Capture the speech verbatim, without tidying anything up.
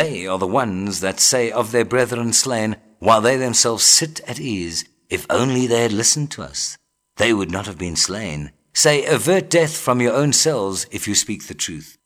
They are the ones that say of their brethren slain, while they themselves sit at ease, if only they had listened to us, they would not have been slain. Say, avert death from your own selves if you speak the truth.